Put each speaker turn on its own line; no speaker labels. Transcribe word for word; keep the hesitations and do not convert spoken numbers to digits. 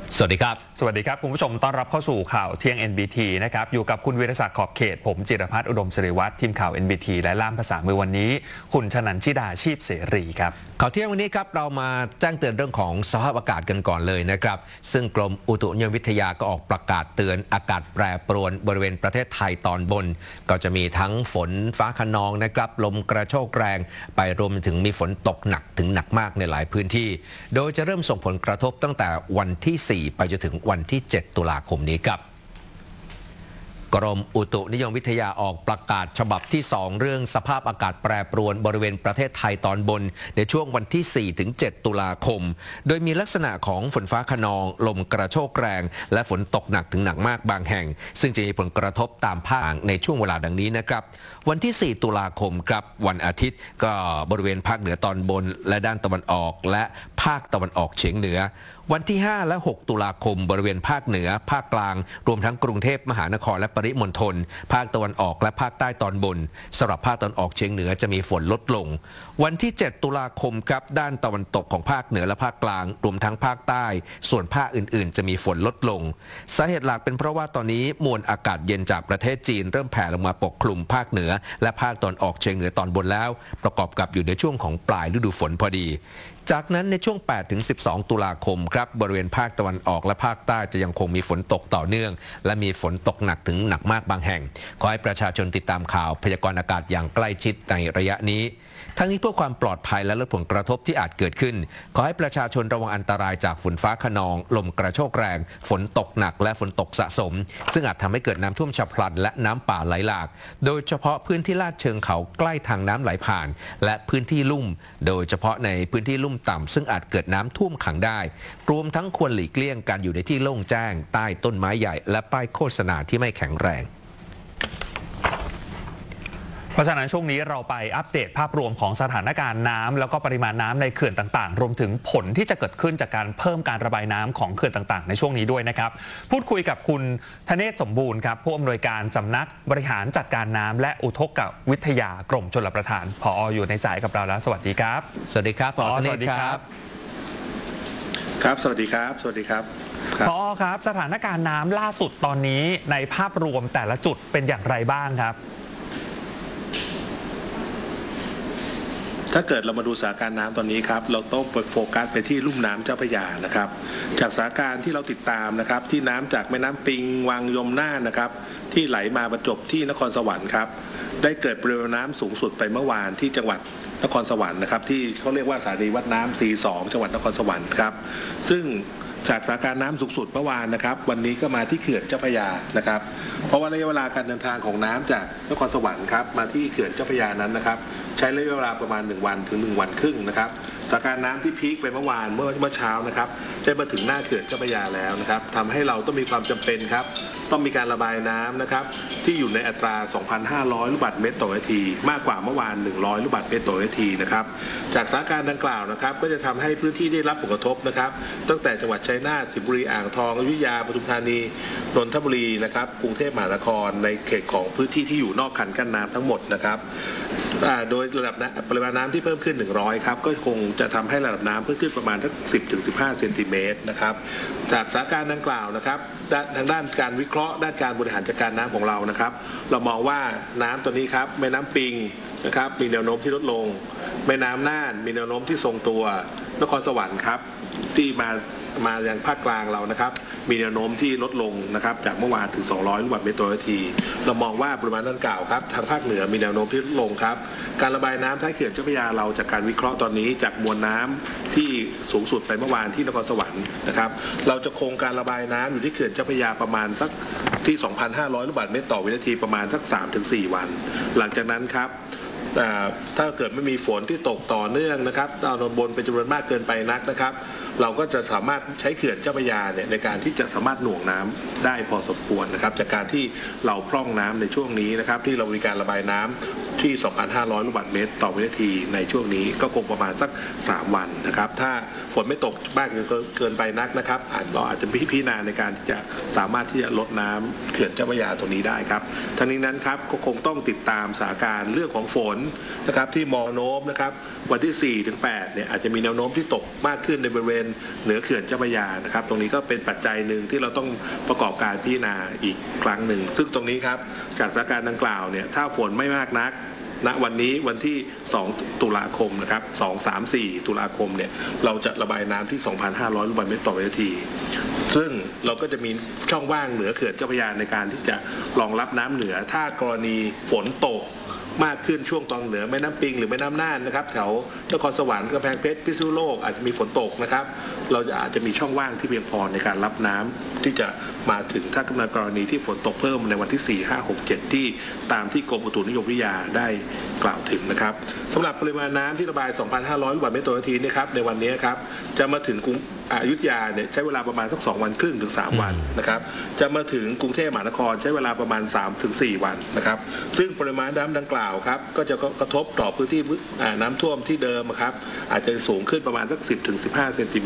สวัสดีครับ
สวัสดีครับคุณผู้ชมต้อนรับเข้าสู่ข่าวเที่ยง เอ็น บี ที นะครับอยู่กับคุณวีรศักดิ์ขอบเขตผมจิรพัฒน์อุดมศิริวัฒน์ทีมข่าว เอ็น บี ที และล่ามภาษามือวันนี้คุณชนันชิดาชีพเสรีครับ
ข่าวเที่ยงวันนี้ครับเรามาแจ้งเตือนเรื่องของสภาพอากาศกันก่อนเลยนะครับซึ่งกรมอุตุนิยมวิทยาก็ออกประกาศเตือนอากาศแปรปรวนบริเวณประเทศไทยตอนบนก็จะมีทั้งฝนฟ้าคะนองนะครับลมกระโชกแรงไปรวมถึงมีฝนตกหนักถึงหนักมากในหลายพื้นที่โดยจะเริ่มส่งผลกระทบตั้งแต่วันที่สี่ไปจนถึงวันที่เจ็ดตุลาคมนี้ครับกรมอุตุนิยมวิทยาออกประกาศฉบับที่สองเรื่องสภาพอากาศแปรปรวนบริเวณประเทศไทยตอนบนในช่วงวันที่สี่ถึงเจ็ดตุลาคมโดยมีลักษณะของฝนฟ้าคะนองลมกระโชกแรงและฝนตกหนักถึงหนักมากบางแห่งซึ่งจะมีผลกระทบตามภาคในช่วงเวลาดังนี้นะครับวันที่สี่ตุลาคมครับวันอาทิตย์ก็บริเวณภาคเหนือตอนบนและด้านตะวันออกและภาคตะวันออกเฉียงเหนือวันที่ห้าและหกตุลาคมบริเวณภาคเหนือภาคกลางรวมทั้งกรุงเทพมหานครและปริมณฑลภาคตะวันออกและภาคใต้ตอนบนสำหรับภาคตะวันออกเฉียงเหนือจะมีฝนลดลงวันที่เจ็ดตุลาคมครับด้านตะวันตกของภาคเหนือและภาคกลางรวมทั้งภาคใต้ส่วนภาคอื่นๆจะมีฝนลดลงสาเหตุหลักเป็นเพราะว่าตอนนี้มวลอากาศเย็นจากประเทศจีนเริ่มแผ่ลงมาปกคลุมภาคเหนือและภาคตะวันออกเฉียงเหนือตอนบนแล้วประกอบกับอยู่ในช่วงของปลายฤดูฝนพอดีจากนั้นในช่วง แปดถึงสิบสอง ตุลาคมครับบริเวณภาคตะวันออกและภาคใต้จะยังคงมีฝนตกต่อเนื่องและมีฝนตกหนักถึงหนักมากบางแห่งขอให้ประชาชนติดตามข่าวพยากรณ์อากาศอย่างใกล้ชิดในระยะนี้ทั้งนี้เพื่อความปลอดภัยและลดผลกระทบที่อาจเกิดขึ้นขอให้ประชาชนระวังอันตรายจากฝนฟ้าคะนองลมกระโชกแรงฝนตกหนักและฝนตกสะสมซึ่งอาจทำให้เกิดน้ำท่วมฉับพลันและน้ำป่าไหลหลากโดยเฉพาะพื้นที่ลาดเชิงเขาใกล้ทางน้ำไหลผ่านและพื้นที่ลุ่มโดยเฉพาะในพื้นที่ลุ่มต่ำซึ่งอาจเกิดน้ำท่วมขังได้รวมทั้งควรหลีกเลี่ยงการอยู่ในที่โล่งแจ้งใต้ต้นไม้ใหญ่และป้ายโฆษณาที่ไม่แข็งแรง
เพราะฉะนั้นช่วงนี้เราไปอัปเดตภาพรวมของสถานการณ์น้ำแล้วก็ปริมาณน้ำในเขื่อนต่างๆรวมถึงผลที่จะเกิดขึ้นจากการเพิ่มการระบายน้ำของเขื่อนต่างๆในช่วงนี้ด้วยนะครับพูดคุยกับคุณธเนศสมบูรณ์ครับผู้อำนวยการสำนักบริหารจัดการน้ำและอุทกวิทยากรมชลประทานผอ.อยู่ในสายกับเราแล้วสวัสดีครับ
สวัสดีครับผอ.ธเนศครับ
ครับสวัสดีครับสวัสดีครับ
ผอ.ครับสถานการณ์น้ำล่าสุดตอนนี้ในภาพรวมแต่ละจุดเป็นอย่างไรบ้างครับ
ถ้าเกิดเรามาดูสถานการณ์น้ำตอนนี้ครับเราต้องไปโฟกัสไปที่ลุ่มน้ำเจ้าพระยานะครับจากสถานการณ์ที่เราติดตามนะครับที่น้ำจากแม่น้ำปิงวังยมน่านนะครับที่ไหลมาบรรจบที่นครสวรรค์ครับได้เกิดปริมาณน้ำสูงสุดไปเมื่อวานที่จังหวัดนครสวรรค์นะครับที่เขาเรียกว่าสถานีวัดน้ำ ซี สอง จังหวัดนครสวรรค์ครับซึ่งจากสถานการณ์น้ำสูงสุดเมื่อวานนะครับวันนี้ก็มาที่เขื่อนเจ้าพระยานะครับเพราะว่าระยะเวลาการเดินทางของน้ำจากนครสวรรค์ครับมาที่เขื่อนเจ้าพระยานั้นนะครับใช้ระยะเวลาประมาณหนึ่งวันถึงหนึ่งวันครึ่งนะครับสถานการณ์น้ำที่พีคไปเมื่อวานเมื่อเมื่อเช้านะครับได้มาถึงหน้าเขื่อนเจ้าพระยาแล้วนะครับทำให้เราต้องมีความจำเป็นครับต้องมีการระบายน้ำนะครับที่อยู่ในอัตรา สองพันห้าร้อย ลูกบาศก์เมตรต่อนาทีมากกว่าเมื่อวานหนึ่งร้อยลูกบาศก์เมตรต่อนาทีนะครับจากสถานการณ์ดังกล่าวนะครับก็จะทำให้พื้นที่ได้รับผลกระทบนะครับตั้งแต่จังหวัดชัยนาทสิงห์บุรีอ่างทองอยุธยาปทุมธานีนนทบุรีนะครับกรุงเทพมหานครในเขตของพื้นที่ที่อยู่นอกคันกั้นน้ำทั้งหมดนะครับโดยระดับปริมาณน้ำที่เพิ่มขึ้นหนึ่งร้อยครับก็คงจะทำให้ระดับน้ำเพิ่มขึ้นประมาณสัก สิบถึงสิบห้า เซนติเมตรนะครับจากสถานการณ์ดังกล่าวนะครับทางด้านการวิเคราะห์ด้านการบริหารจัดการน้ำของเรานะครับเรามองว่าน้ำตัวนี้ครับแม่น้ำปิงนะครับมีแนวโน้มที่ลดลงแม่น้ำน่านมีแนวโน้มที่ทรงตัวนครสวรรค์ครับที่มามายังภาคกลางเรานะครับมีแนวโน้มที่ลดลงนะครับจากเมื่อวานถึงสองร้อยลูกบาศก์เมตรต่อนาทีเรามองว่าปริมาณดังกล่าวครับทางภาคเหนือมีแนวโน้มที่ลดลงครับการระบายน้ำท้ายเขื่อนเจ้าพระยาเราจากการวิเคราะห์ตอนนี้จากมวลน้ำที่สูงสุดไปเมื่อวานที่นครสวรรค์นะครับเราจะคงการระบายน้ำอยู่ที่เขื่อนเจ้าพระยาประมาณสักที่ สองพันห้าร้อย ลูกบาศก์เมตรต่อวินาทีประมาณสัก สามถึงสี่ วันหลังจากนั้นครับถ้าเกิดไม่มีฝนที่ตกต่อเนื่องนะครับตอนบนเป็นจำนวนมากเกินไปนักนะครับเราก็จะสามารถใช้เขื่อนเจ้าพระยาเนี่ยในการที่จะสามารถหน่วงน้ำได้พอสมควรนะครับจากการที่เราพร่องน้ำในช่วงนี้นะครับที่เรามีการระบายน้ำที่ สองพันห้าร้อย ลูกบาศก์เมตรต่อวินาทีในช่วงนี้ก็คงประมาณสักสามวันนะครับถ้าฝนไม่ตกมากเกินไปนักนะครับเราอาจจะพิจารณาในการที่จะสามารถที่จะลดน้ำเขื่อนเจ้าพระยาตรงนี้ได้ครับทั้งนี้นั้นครับก็คงต้องติดตามสถานการณ์เรื่องของฝนนะครับที่มองโน้มนะครับวันที่ สี่ถึงแปด เนี่ยอาจจะมีแนวโน้มที่ตกมากขึ้นในบริเวณเหนือเขื่อนเจ้าพระยานะครับตรงนี้ก็เป็นปัจจัยหนึ่งที่เราต้องประกอบการพิจารณาอีกครั้งหนึ่งซึ่งตรงนี้ครับจากสถานการณ์ดังกล่าวเนี่ยถ้าฝนไม่มากนักณวันนี้วันที่สองตุลาคมนะครับสอง สาม สี่ตุลาคมเนี่ยเราจะระบายน้ำที่ สองพันห้าร้อย ลูกบาศก์เมตรต่อวินาทีซึ่งเราก็จะมีช่องว่างเหนือเขื่อนเจ้าพระยาในการที่จะรองรับน้ำเหนือถ้ากรณีฝนตกมากขึ้นช่วงตอนเหนือแม่น้ำปิงหรือแม่น้ำน่านนะครับแถวนครสวรรค์กำแพงเพชรพิษณุโลกอาจจะมีฝนตกนะครับเราจะอาจจะมีช่องว่างที่เพียงพอในการรับน้ำที่จะมาถึงถ้าในกรณีที่ฝนตกเพิ่มในวันที่สี่ ห้า หก เจ็ดที่ตามที่กรมอุตุนิยมวิทยาได้กล่าวถึงนะครับสำหรับปริมาณน้ำที่ระบาย สองพันห้าร้อย ลูกบาศก์เมตรต่อนาทีนี่ครับในวันนี้ครับจะมาถึงกรุงอยุธยาเนี่ยใช้เวลาประมาณสักสองวันครึ่งถึงสามวันนะครับจะมาถึงกรุงเทพมหานครใช้เวลาประมาณ สามถึงสี่ วันนะครับซึ่งปริมาณน้ำดังกล่าวครับก็จะกระทบต่อพื้นที่น้ำท่วมที่เดิมครับอาจจะสูงขึ้นประมาณสักสิบถึงสิบห้าเซนติเมตร